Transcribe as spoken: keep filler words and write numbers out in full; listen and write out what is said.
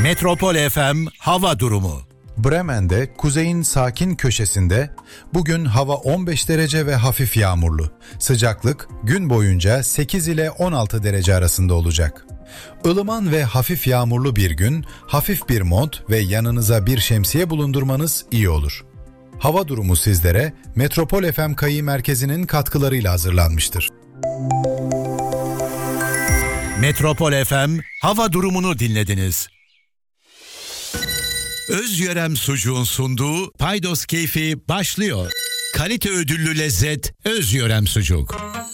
Metropol F M hava durumu. Bremen'de kuzeyin sakin köşesinde bugün hava on beş derece ve hafif yağmurlu. Sıcaklık gün boyunca sekiz ile on altı derece arasında olacak. Ilıman ve hafif yağmurlu bir gün, hafif bir mont ve yanınıza bir şemsiye bulundurmanız iyi olur. Hava durumu sizlere Metropol F M Kayı Merkezi'nin katkılarıyla hazırlanmıştır. Metropol F M hava durumunu dinlediniz. Özyörem Sucuğun sunduğu Paydos Keyfi başlıyor. Kalite ödüllü lezzet Özyörem Sucuk.